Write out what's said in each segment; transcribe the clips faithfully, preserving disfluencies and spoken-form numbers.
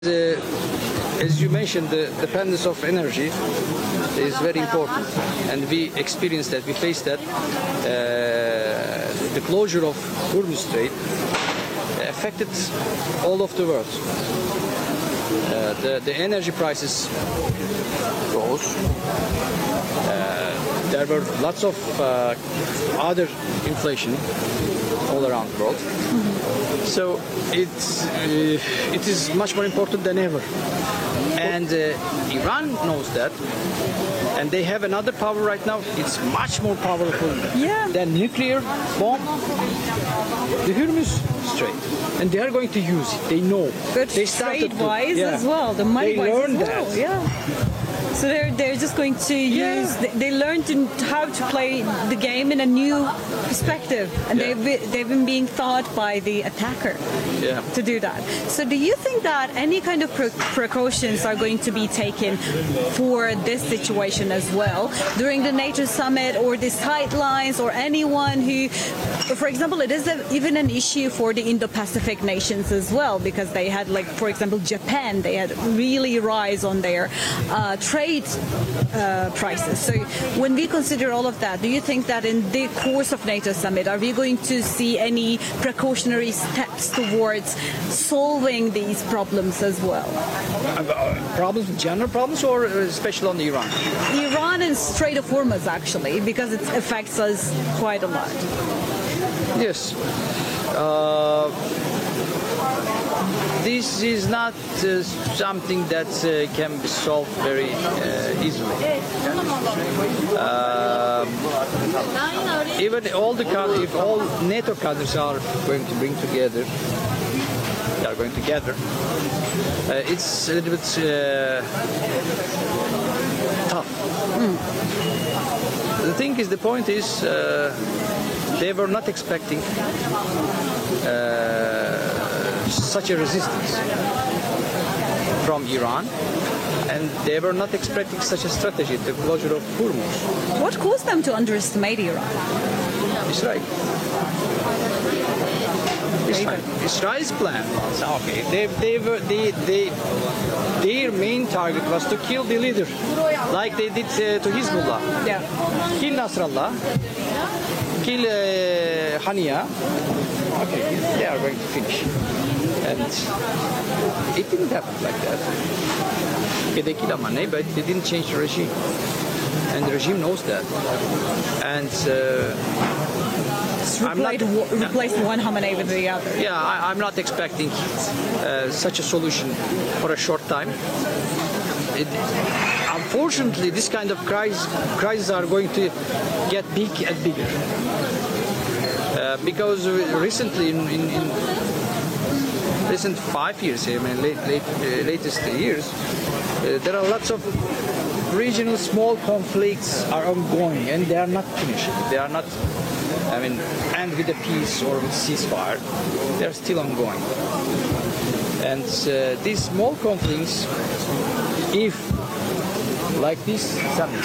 Uh, as you mentioned, the dependence of energy is very important, and we experienced that, we faced that. Uh, the closure of Hormuz Strait affected all of the world. Uh, the, the energy prices rose. Uh, there were lots of uh, other inflation all around the world. So it's, uh, it is much more important than ever. And uh, Iran knows that. And they have another power right now. It's much more powerful yeah. than nuclear bomb. The Hormuz Strait. And they are going to use it. They know. But they trade-wise yeah. as well. The money-wise as well. That. Yeah. So they're they're just going to Yeah. use. They, they learned to, how to play the game in a new perspective, and Yeah. they've been, they've been being taught by the attacker Yeah. to do that. So do you think that any kind of pre- precautions are going to be taken for this situation as well during the NATO summit, or the sidelines, or anyone who, for example, it is a, even an issue for the Indo-Pacific nations as well, because they had, like, for example, Japan, they had really rise on their uh, trade uh, prices. So when we consider all of that, do you think that in the course of NATO summit, are we going to see any precautionary steps towards solving these problems as well? Uh, problems, general problems, or especially on Iran? Iran and Strait of Hormuz, actually, because it affects us quite a lot. Yes. Uh, this is not uh, something that uh, can be solved very uh, easily. Uh, even all the countries, if all NATO countries are going to bring together, they are going together. Uh, it's a little bit uh, tough. Mm. The thing is, the point is, uh, they were not expecting uh, such a resistance from Iran, and they were not expecting such a strategy, the closure of Hormuz. What caused them to underestimate Iran? Israel. Israel. Israel's plan was, okay, they, they were, they, they, their main target was to kill the leader, like they did uh, to Hezbollah. Yeah. Kill Nasrallah, kill uh, Hania. Okay, they are going to finish. And it didn't happen like that. Okay, they killed Amaneh, but they didn't change the regime. And the regime knows that. And uh, I'm not, replace one Khamenei with the other. Yeah, I, I'm not expecting uh, such a solution for a short time. It, unfortunately, this kind of crisis, crises are going to get big and bigger. Uh, because recently, in, in, in recent five years, I mean, late, late, uh, latest years, uh, there are lots of regional small conflicts are ongoing, and they are not finished. They are not, I mean, end with a peace or with ceasefire. They are still ongoing. And uh, these small conflicts, if like this summit,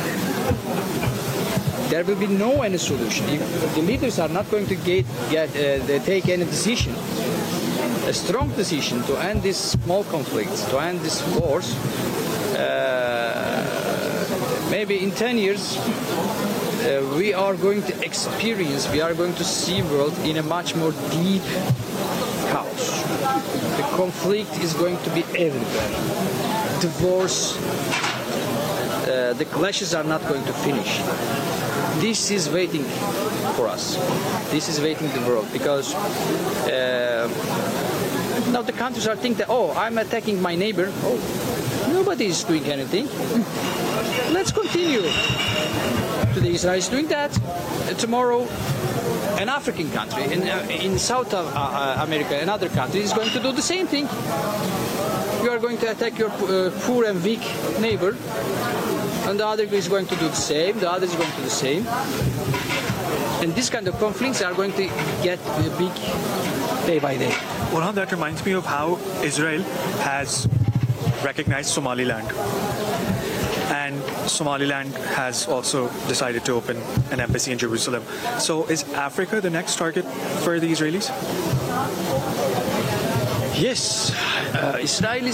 there will be no any solution. If the leaders are not going to get, get uh, they take any decision, a strong decision to end these small conflicts, to end these wars, uh, maybe in ten years, uh, we are going to experience, we are going to see world in a much more deep chaos. The conflict is going to be everywhere. Divorce, uh, the clashes are not going to finish. This is waiting for us. This is waiting the world, because uh, now the countries are thinking that, oh, I'm attacking my neighbor. Oh, nobody is doing anything. Let's continue. Today Israel is doing that. Uh, tomorrow, an African country in, uh, in South uh, America, another country is going to do the same thing. You are going to attack your uh, poor and weak neighbor, and the other is going to do the same, the other is going to do the same. And this kind of conflicts are going to get big day by day. Well, that reminds me of how Israel has recognized Somaliland. And Somaliland has also decided to open an embassy in Jerusalem. So is Africa the next target for the Israelis? Yes, Uh, Israel